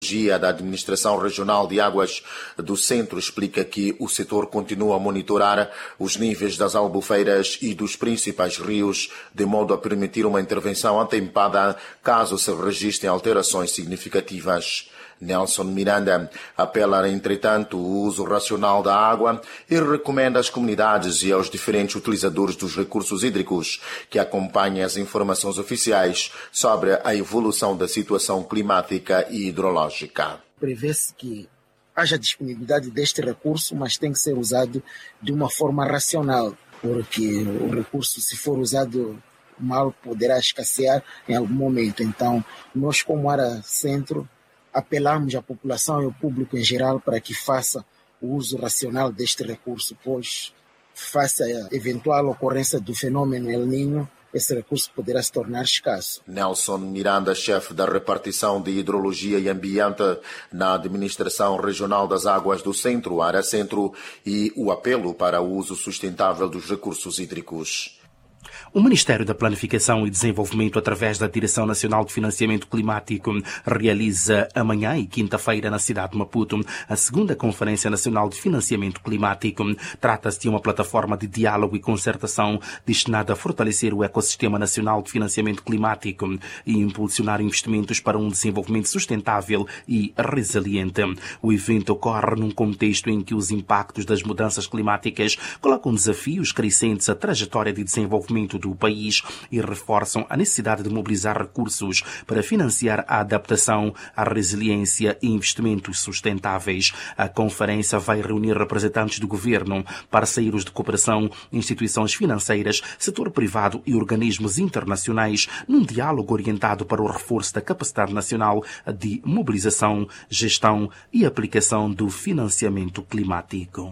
da Administração Regional de Águas do Centro explica que o setor continua a monitorar os níveis das albufeiras e dos principais rios, de modo a permitir uma intervenção atempada caso se registrem alterações significativas. Nelson Miranda apela, entretanto, o uso racional da água e recomenda às comunidades e aos diferentes utilizadores dos recursos hídricos que acompanhem as informações oficiais sobre a evolução da situação climática e hidrológica. Prevê-se que haja disponibilidade deste recurso, mas tem que ser usado de uma forma racional, porque o recurso, se for usado mal, poderá escassear em algum momento. Então, nós, como área centro, apelamos à população e ao público em geral para que faça o uso racional deste recurso, pois, face à eventual ocorrência do fenômeno El Niño, esse recurso poderá se tornar escasso. Nelson Miranda, chefe da repartição de Hidrologia e Ambiente na Administração Regional das Águas do Centro, área centro, e o apelo para o uso sustentável dos recursos hídricos. O Ministério da Planificação e Desenvolvimento, através da Direção Nacional de Financiamento Climático, realiza amanhã e quinta-feira na cidade de Maputo a segunda Conferência Nacional de Financiamento Climático. Trata-se de uma plataforma de diálogo e concertação destinada a fortalecer o ecossistema nacional de financiamento climático e impulsionar investimentos para um desenvolvimento sustentável e resiliente. O evento ocorre num contexto em que os impactos das mudanças climáticas colocam desafios crescentes à trajetória de desenvolvimento do país e reforçam a necessidade de mobilizar recursos para financiar a adaptação, a resiliência e investimentos sustentáveis. A conferência vai reunir representantes do governo, parceiros de cooperação, instituições financeiras, setor privado e organismos internacionais num diálogo orientado para o reforço da capacidade nacional de mobilização, gestão e aplicação do financiamento climático.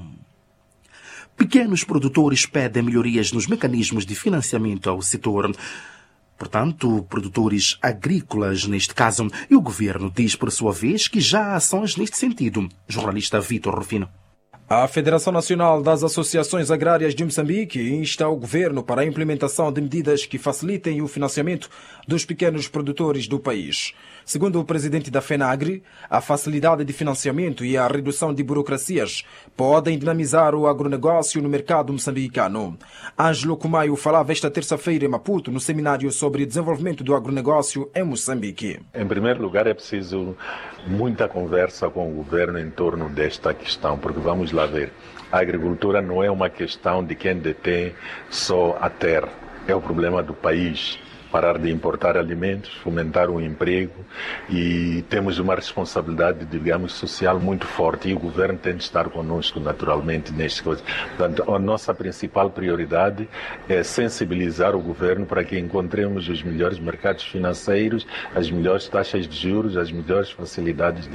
Pequenos produtores pedem melhorias nos mecanismos de financiamento ao setor. Portanto, produtores agrícolas, neste caso, e o governo diz, por sua vez, que já há ações neste sentido. Jornalista Vítor Rufino. A Federação Nacional das Associações Agrárias de Moçambique insta o governo para a implementação de medidas que facilitem o financiamento dos pequenos produtores do país. Segundo o presidente da FENAGRE, a facilidade de financiamento e a redução de burocracias podem dinamizar o agronegócio no mercado moçambicano. Ângelo Kumaio falava esta terça-feira em Maputo no seminário sobre desenvolvimento do agronegócio em Moçambique. Em primeiro lugar, é preciso muita conversa com o governo em torno desta questão, porque vamos lá ver, a agricultura não é uma questão de quem detém só a terra, é o problema do país. Parar de importar alimentos, fomentar o emprego, e temos uma responsabilidade, digamos, social muito forte, e o governo tem de estar conosco naturalmente nestas coisas. Portanto, a nossa principal prioridade é sensibilizar o governo para que encontremos os melhores mercados financeiros, as melhores taxas de juros, as melhores facilidades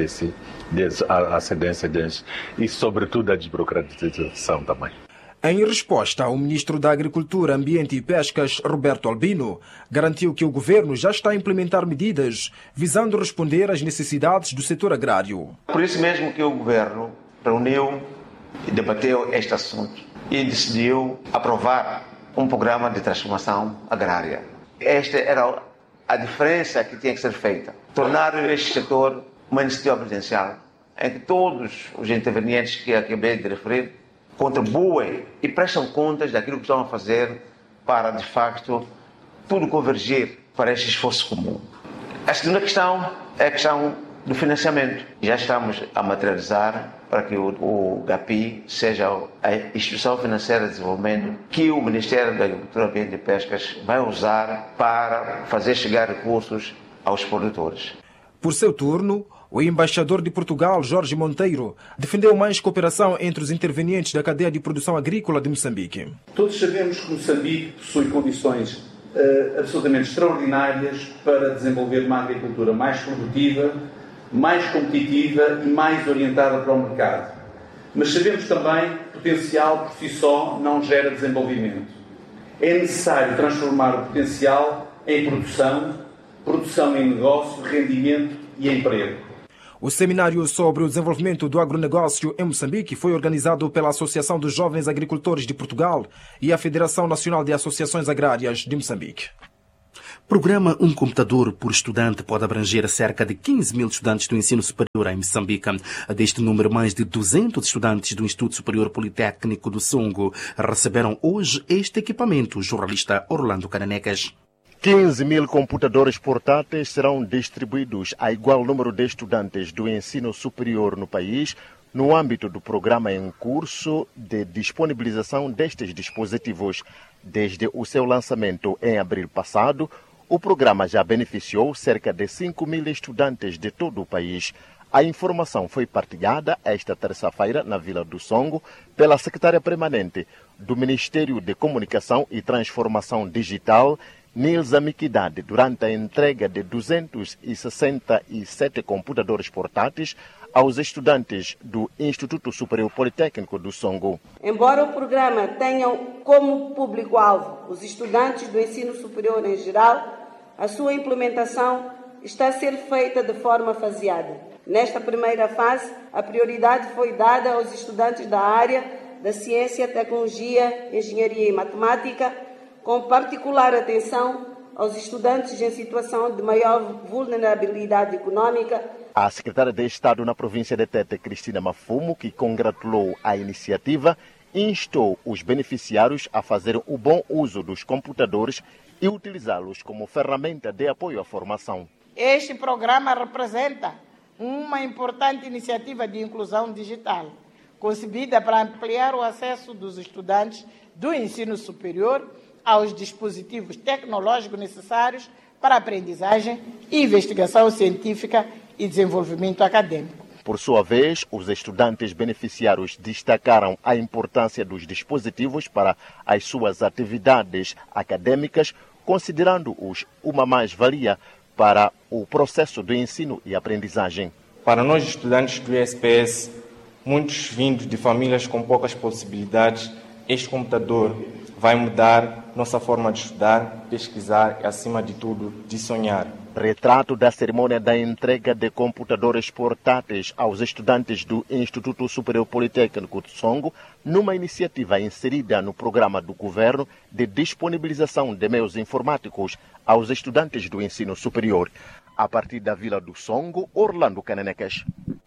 a cedência deles e, sobretudo, a desburocratização também. Em resposta, o ministro da Agricultura, Ambiente e Pescas, Roberto Albino, garantiu que o governo já está a implementar medidas visando responder às necessidades do setor agrário. Por isso mesmo que o governo reuniu e debateu este assunto e decidiu aprovar um programa de transformação agrária. Esta era a diferença que tinha que ser feita. Tornar este setor uma iniciativa presidencial em que todos os intervenientes que acabei de referir contribuem e prestam contas daquilo que estão a fazer para, de facto, tudo convergir para este esforço comum. A segunda questão é a questão do financiamento. Já estamos a materializar para que o GAPI seja a instituição financeira de desenvolvimento que o Ministério da Agricultura, Ambiente e Pescas vai usar para fazer chegar recursos aos produtores. Por seu turno, o embaixador de Portugal, Jorge Monteiro, defendeu mais cooperação entre os intervenientes da cadeia de produção agrícola de Moçambique. Todos sabemos que Moçambique possui condições absolutamente extraordinárias para desenvolver uma agricultura mais produtiva, mais competitiva e mais orientada para o mercado. Mas sabemos também que potencial por si só não gera desenvolvimento. É necessário transformar o potencial em produção em negócio, rendimento e emprego. O seminário sobre o desenvolvimento do agronegócio em Moçambique foi organizado pela Associação dos Jovens Agricultores de Portugal e a Federação Nacional de Associações Agrárias de Moçambique. Programa Um Computador por Estudante pode abranger cerca de 15 mil estudantes do ensino superior em Moçambique. Deste número, mais de 200 estudantes do Instituto Superior Politécnico do Songo receberam hoje este equipamento. O jornalista Orlando Cananecas. 15 mil computadores portáteis serão distribuídos a igual número de estudantes do ensino superior no país, no âmbito do programa em curso de disponibilização destes dispositivos. Desde o seu lançamento em abril passado, o programa já beneficiou cerca de 5 mil estudantes de todo o país. A informação foi partilhada esta terça-feira na Vila do Songo pela secretária permanente do Ministério de Comunicação e Transformação Digital, Nilza Miquidade, durante a entrega de 267 computadores portáteis aos estudantes do Instituto Superior Politécnico do Songo. Embora o programa tenha como público-alvo os estudantes do ensino superior em geral, a sua implementação está a ser feita de forma faseada. Nesta primeira fase, a prioridade foi dada aos estudantes da área da ciência, tecnologia, engenharia e matemática, com particular atenção aos estudantes em situação de maior vulnerabilidade econômica. A secretária de Estado na província de Tete, Cristina Mafumo, que congratulou a iniciativa, instou os beneficiários a fazer o bom uso dos computadores e utilizá-los como ferramenta de apoio à formação. Este programa representa uma importante iniciativa de inclusão digital, concebida para ampliar o acesso dos estudantes do ensino superior aos dispositivos tecnológicos necessários para aprendizagem, investigação científica e desenvolvimento acadêmico. Por sua vez, os estudantes beneficiários destacaram a importância dos dispositivos para as suas atividades acadêmicas, considerando-os uma mais-valia para o processo de ensino e aprendizagem. Para nós, estudantes do SPS, muitos vindos de famílias com poucas possibilidades, este computador vai mudar nossa forma de estudar, pesquisar e, acima de tudo, de sonhar. Retrato da cerimônia da entrega de computadores portáteis aos estudantes do Instituto Superior Politécnico do Songo, numa iniciativa inserida no programa do governo de disponibilização de meios informáticos aos estudantes do ensino superior. A partir da Vila do Songo, Orlando Cananecas.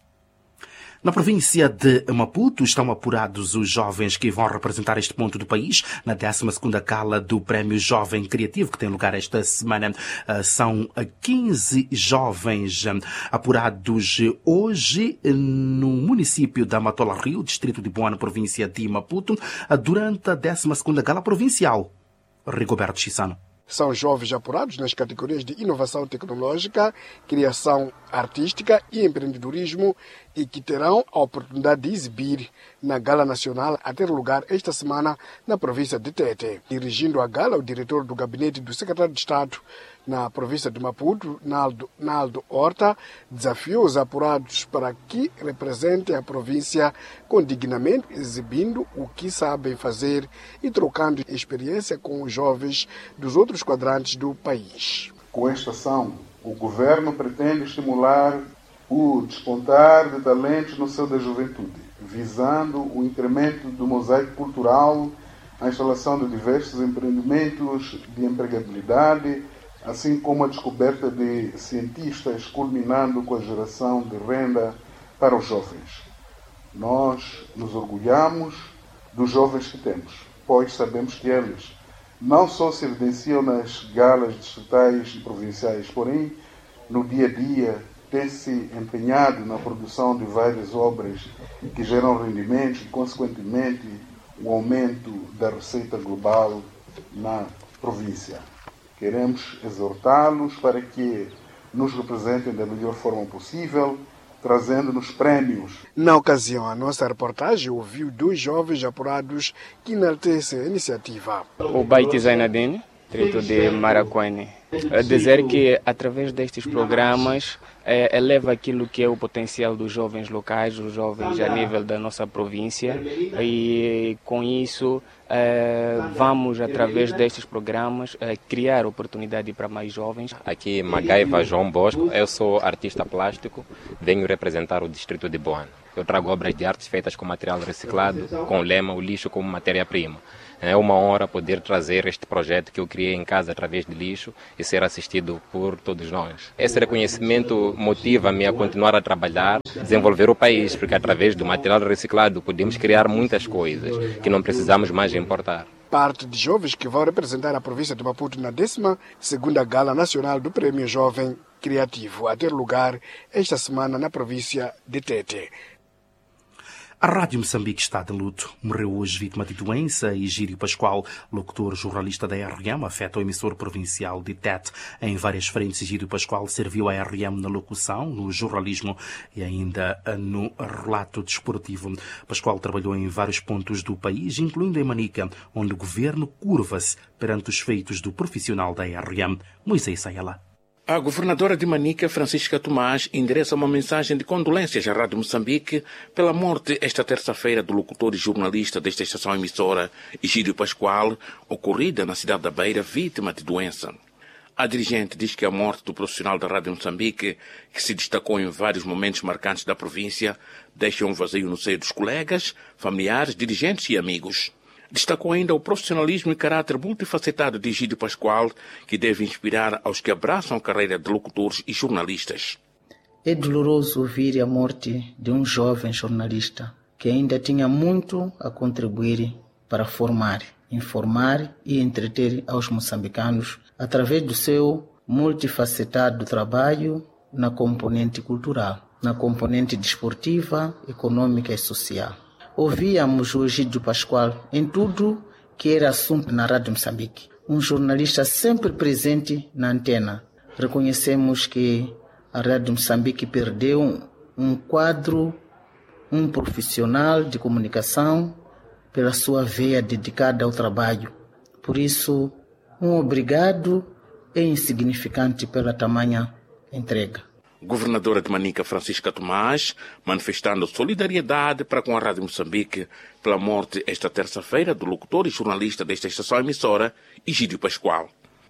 Na província de Maputo estão apurados os jovens que vão representar este ponto do país na 12ª gala do Prémio Jovem Criativo, que tem lugar esta semana. São 15 jovens apurados hoje no município da Matola Rio, distrito de Boa, província de Maputo, durante a 12ª gala provincial. Rigoberto Chissano. São jovens apurados nas categorias de inovação tecnológica, criação artística e empreendedorismo e que terão a oportunidade de exibir na Gala Nacional a ter lugar esta semana na província de Tete. Dirigindo a gala, o diretor do gabinete do secretário de Estado na província de Maputo, Naldo Horta, desafiou os apurados para que representem a província com dignamente, exibindo o que sabem fazer e trocando experiência com os jovens dos outros quadrantes do país. Com esta ação, o governo pretende estimular o despontar de talentos no seio da juventude, visando o incremento do mosaico cultural, a instalação de diversos empreendimentos de empregabilidade, assim como a descoberta de cientistas, culminando com a geração de renda para os jovens. Nós nos orgulhamos dos jovens que temos, pois sabemos que eles não só se evidenciam nas galas distritais e provinciais, porém, no dia a dia, têm-se empenhado na produção de várias obras que geram rendimentos e, consequentemente, o aumento da receita global na província. Queremos exortá-los para que nos representem da melhor forma possível, trazendo-nos prémios. Na ocasião, a nossa reportagem ouviu 2 jovens apurados que enaltecem a iniciativa. O Baiti Zainadine, distrito de Maracuene. Dizer que, através destes programas, eleva aquilo que é o potencial dos jovens locais, os jovens a nível da nossa província, e com isso vamos, através destes programas, criar oportunidade para mais jovens. Aqui, Magaiva João Bosco, eu sou artista plástico, venho representar o distrito de Boana. Eu trago obras de artes feitas com material reciclado, com lema, o lixo como matéria-prima. É uma honra poder trazer este projeto que eu criei em casa através de lixo e ser assistido por todos nós. Esse reconhecimento motiva-me a continuar a trabalhar, desenvolver o país, porque através do material reciclado podemos criar muitas coisas que não precisamos mais importar. Parte de jovens que vão representar a província de Maputo na 12ª Gala Nacional do Prêmio Jovem Criativo, a ter lugar esta semana na província de Tete. A Rádio Moçambique está de luto. Morreu hoje vítima de doença. Egídio Pascoal, locutor jornalista da RM, afeta o emissor provincial de Tete. Em várias frentes, Egídio Pascoal serviu a RM na locução, no jornalismo e ainda no relato desportivo. Pascoal trabalhou em vários pontos do país, incluindo em Manica, onde o governo curva-se perante os feitos do profissional da RM. Moisés Sayala. A governadora de Manica, Francisca Tomás, endereça uma mensagem de condolências à Rádio Moçambique pela morte esta terça-feira do locutor e jornalista desta estação emissora, Egídio Pascoal, ocorrida na cidade da Beira, vítima de doença. A dirigente diz que a morte do profissional da Rádio Moçambique, que se destacou em vários momentos marcantes da província, deixa um vazio no seio dos colegas, familiares, dirigentes e amigos. Destacou ainda o profissionalismo e caráter multifacetado de Egídio Pascoal, que deve inspirar aos que abraçam a carreira de locutores e jornalistas. É doloroso ouvir a morte de um jovem jornalista que ainda tinha muito a contribuir para formar, informar e entreter aos moçambicanos através do seu multifacetado trabalho na componente cultural, na componente desportiva, econômica e social. Ouvíamos o Egídio Pascoal em tudo que era assunto na Rádio Moçambique. Um jornalista sempre presente na antena. Reconhecemos que a Rádio Moçambique perdeu um quadro, um profissional de comunicação pela sua veia dedicada ao trabalho. Por isso, um obrigado é insignificante pela tamanha entrega. Governadora de Manica, Francisca Tomás, manifestando solidariedade para com a Rádio Moçambique pela morte esta terça-feira do locutor e jornalista desta estação emissora, Egídio Pascoal.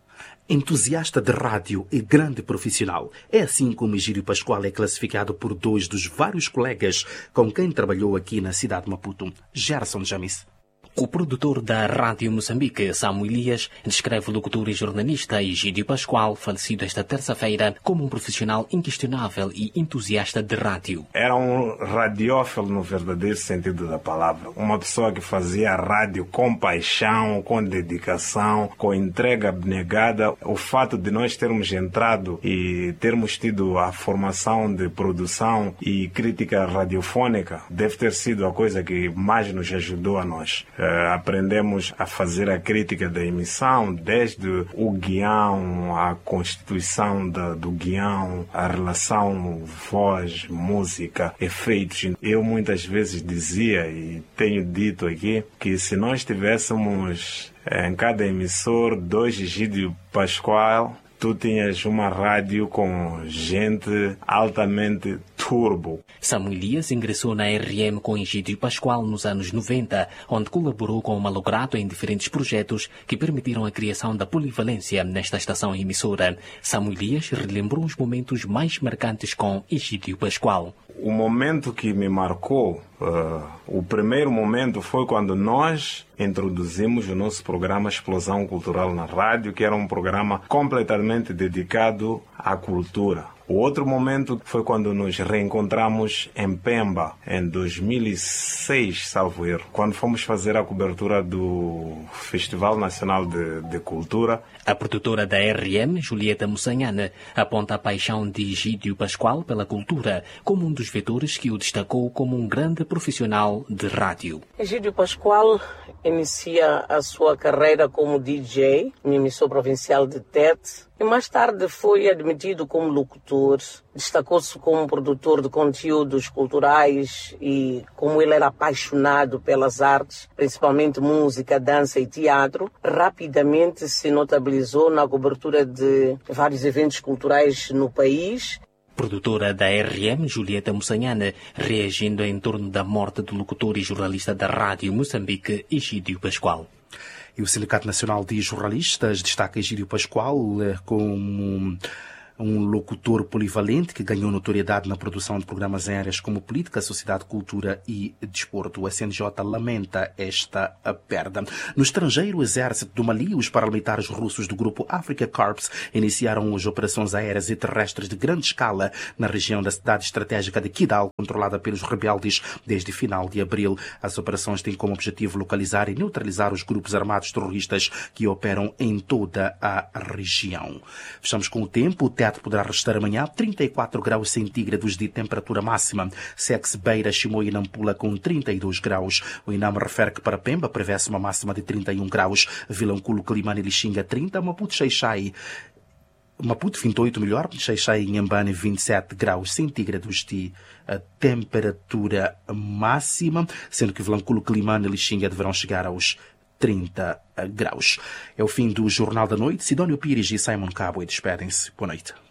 Entusiasta de rádio e grande profissional. É assim como Egídio Pascoal é classificado por dois dos vários colegas com quem trabalhou aqui na cidade de Maputo. Gerson Jamis. O produtor da Rádio Moçambique, Samuel Elias, descreve o locutor e jornalista Egídio Pascoal, falecido esta terça-feira, como um profissional inquestionável e entusiasta de rádio. Era um radiófilo no verdadeiro sentido da palavra. Uma pessoa que fazia rádio com paixão, com dedicação, com entrega abnegada. O fato de nós termos entrado e termos tido a formação de produção e crítica radiofônica deve ter sido a coisa que mais nos ajudou a nós. Aprendemos a fazer a crítica da emissão, desde o guião, a constituição do guião, a relação voz, música, efeitos. Eu muitas vezes dizia, e tenho dito aqui, que se nós tivéssemos em cada emissor 2 Egídio Pascoal, tu tinhas uma rádio com gente altamente turbo. Samuel Elias ingressou na RM com Egídio Pascoal nos anos 90, onde colaborou com o Malogrado em diferentes projetos que permitiram a criação da polivalência nesta estação emissora. Samuel Elias relembrou os momentos mais marcantes com Egídio Pascoal. O momento que me marcou, o primeiro momento foi quando nós introduzimos o nosso programa Explosão Cultural na rádio, que era um programa completamente dedicado à cultura. O outro momento foi quando nos reencontramos em Pemba, em 2006, salvo erro, quando fomos fazer a cobertura do Festival Nacional de Cultura. A produtora da RM, Julieta Moçanhana, aponta a paixão de Egídio Pascoal pela cultura como um dos vetores que o destacou como um grande profissional de rádio. Egídio Pascoal inicia a sua carreira como DJ, no emissor provincial de Tete, e mais tarde foi admitido como locutor. Destacou-se como produtor de conteúdos culturais e, como ele era apaixonado pelas artes, principalmente música, dança e teatro, rapidamente se notabilizou na cobertura de vários eventos culturais no país. Produtora da RM, Julieta Moçanhana, reagindo em torno da morte do locutor e jornalista da Rádio Moçambique, Egídio Pascoal. E o Sindicato Nacional de Jornalistas destaca Egídio Pascoal como um locutor polivalente que ganhou notoriedade na produção de programas em áreas como política, sociedade, cultura e desporto. O SNJ lamenta esta perda. No estrangeiro, o exército do Mali e os paramilitares russos do grupo Africa Corps iniciaram hoje operações aéreas e terrestres de grande escala na região da cidade estratégica de Kidal, controlada pelos rebeldes desde final de abril. As operações têm como objetivo localizar e neutralizar os grupos armados terroristas que operam em toda a região. Fechamos com o tempo. O teto poderá restar amanhã 34 graus centígrados de temperatura máxima. Sex, Beira, Chimoio e Nampula com 32 graus. O INAM refere que para Pemba prevê-se uma máxima de 31 graus. Vilanculo, Climane e Lixinga 30, Maputo, Xai-Xai, Maputo 28 melhor, Xai-Xai e Inhambane 27 graus centígrados de temperatura máxima, sendo que Vilanculo, Climane e Lixinga deverão chegar aos 30 graus. É o fim do Jornal da Noite. Sidónio Pires e Simon Cabo despedem-se. Boa noite.